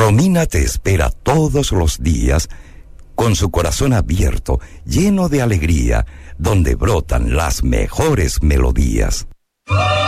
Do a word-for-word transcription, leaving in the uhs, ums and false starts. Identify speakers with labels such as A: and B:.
A: Romina te espera todos los días con su corazón abierto, lleno de alegría, donde brotan las mejores melodías.